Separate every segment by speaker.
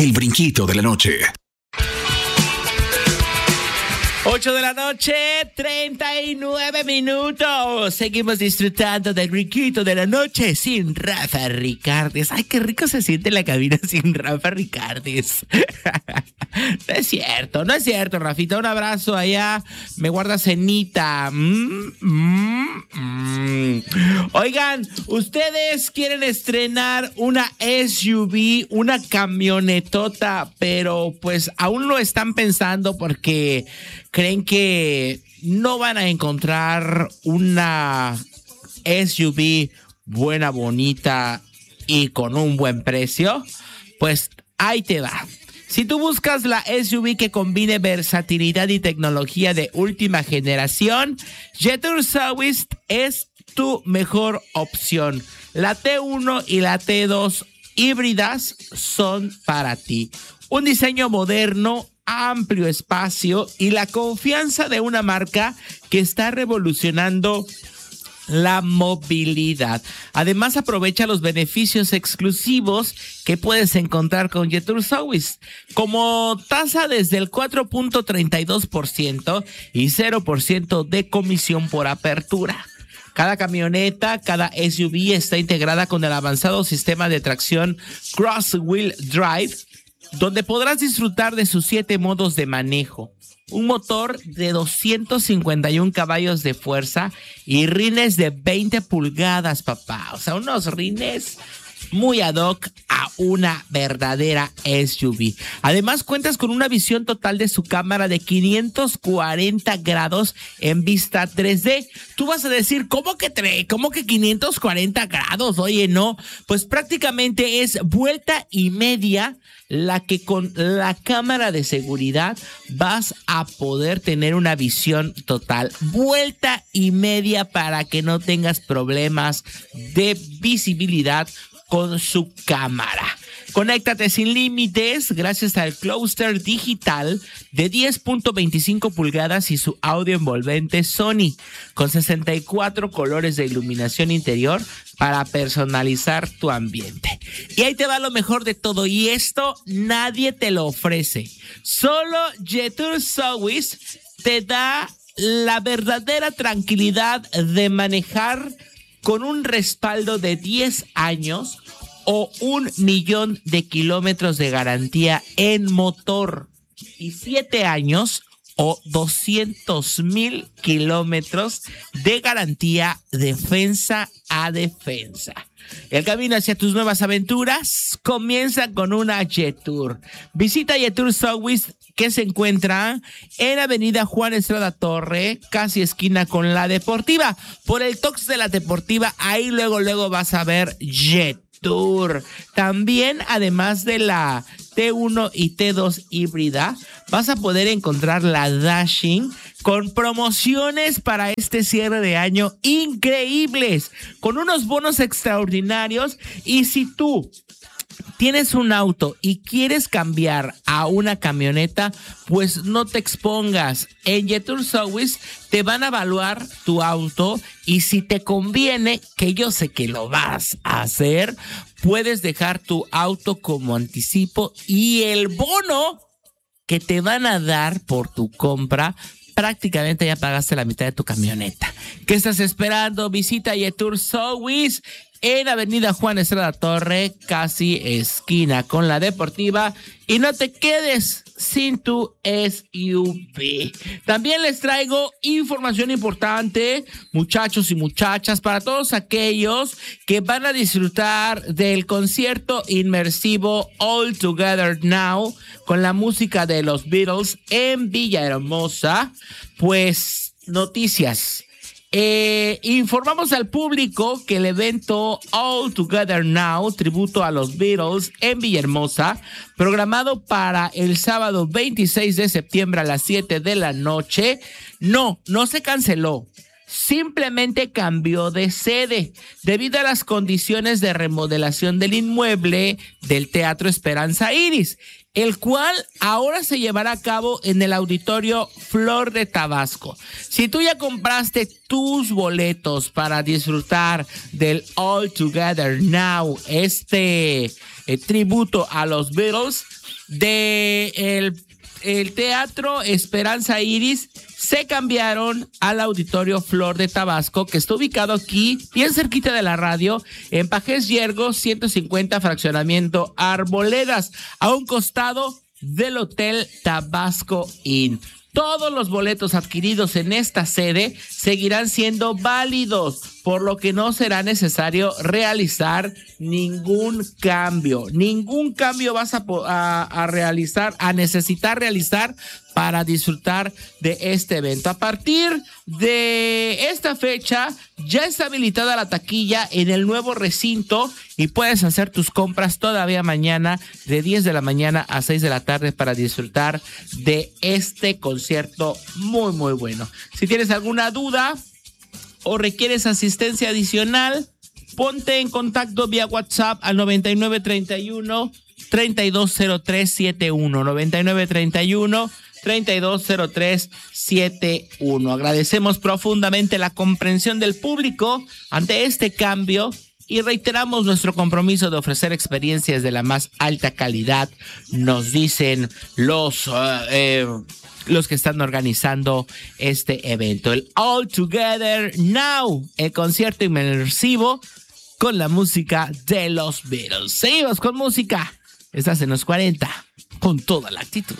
Speaker 1: El brinquito de la noche.
Speaker 2: 8 de la noche, 39 minutos. Seguimos disfrutando del brinquito de la noche sin Rafa Ricardes. Ay, qué rico se siente la cabina sin Rafa Ricardes. No es cierto, Rafita. Un abrazo allá. Me guarda cenita. Oigan, ustedes quieren estrenar una SUV, una camionetota, pero pues aún lo están pensando porque creen que no van a encontrar una SUV buena, bonita y con un buen precio. Pues ahí te va. Si tú buscas la SUV que combine versatilidad y tecnología de última generación, Jetour Swift es tu mejor opción. La T1 y la T2 híbridas son para ti. Un diseño moderno, amplio espacio y la confianza de una marca que está revolucionando la movilidad. Además, aprovecha los beneficios exclusivos que puedes encontrar con Jetour Swift, como tasa desde el 4.32% y 0% de comisión por apertura. Cada camioneta, cada SUV está integrada con el avanzado sistema de tracción Cross-Wheel Drive, donde podrás disfrutar de sus 7 modos de manejo. Un motor de 251 caballos de fuerza y rines de 20 pulgadas, papá. O sea, unos rines muy ad hoc a una verdadera SUV. Además, cuentas con una visión total de su cámara de 540 grados en vista 3D. Tú vas a decir, ¿cómo que 540 grados? Oye, no, pues prácticamente es vuelta y media la que con la cámara de seguridad vas a poder tener una visión total. Vuelta y media para que no tengas problemas de visibilidad con su cámara. Conéctate sin límites gracias al clúster digital de 10.25 pulgadas y su audio envolvente Sony, con 64 colores de iluminación interior para personalizar tu ambiente. Y ahí te va lo mejor de todo, y esto nadie te lo ofrece. Solo Jetour Swift te da la verdadera tranquilidad de manejar con un respaldo de 10 años o 1,000,000 de kilómetros de garantía en motor y 7 años o 200,000 kilómetros de garantía defensa a defensa. El camino hacia tus nuevas aventuras comienza con una Jetour. Visita Jetour Swift, que se encuentra en Avenida Juan Estrada Torre, casi esquina con la Deportiva. Por el tox de la Deportiva, ahí luego vas a ver Jetour. También, además de la T1 y T2 híbrida, vas a poder encontrar la Dashing con promociones para este cierre de año increíbles, con unos bonos extraordinarios. Y si tú tienes un auto y quieres cambiar a una camioneta, pues no te expongas. En Jetour Swift te van a evaluar tu auto y si te conviene, que yo sé que lo vas a hacer, puedes dejar tu auto como anticipo y el bono que te van a dar por tu compra, prácticamente ya pagaste la mitad de tu camioneta. ¿Qué estás esperando? Visita Jetour Swift en Avenida Juan Estrada Torre, casi esquina con la Deportiva, y no te quedes sin tu SUV. También les traigo información importante, muchachos y muchachas, para todos aquellos que van a disfrutar del concierto inmersivo All Together Now con la música de los Beatles en Villahermosa. Pues noticias. Informamos al público que el evento All Together Now, tributo a los Beatles en Villahermosa, programado para el sábado 26 de septiembre a las 7 de la noche, no se canceló. Simplemente cambió de sede debido a las condiciones de remodelación del inmueble del Teatro Esperanza Iris, el cual ahora se llevará a cabo en el Auditorio Flor de Tabasco. Si tú ya compraste tus boletos para disfrutar del All Together Now, tributo a los Beatles, de el Teatro Esperanza Iris se cambiaron al Auditorio Flor de Tabasco, que está ubicado aquí, bien cerquita de la radio, en Pajés Yergo 150, fraccionamiento Arboledas, a un costado del Hotel Tabasco Inn. Todos los boletos adquiridos en esta sede seguirán siendo válidos, por lo que no será necesario realizar ningún cambio. Ningún cambio vas a necesitar realizar para disfrutar de este evento. A partir de esta fecha ya está habilitada la taquilla en el nuevo recinto y puedes hacer tus compras todavía mañana de 10 de la mañana a 6 de la tarde para disfrutar de este concierto muy muy bueno. Si tienes alguna duda o requieres asistencia adicional, ponte en contacto vía WhatsApp al 9931-320371. 9931-320371. Agradecemos profundamente la comprensión del público ante este cambio y reiteramos nuestro compromiso de ofrecer experiencias de la más alta calidad, nos dicen los que están organizando este evento. El All Together Now, el concierto inmersivo con la música de los Beatles. Seguimos con música. Estás en los 40 con toda la actitud.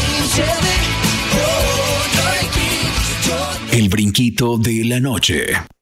Speaker 1: El brinquito de la noche.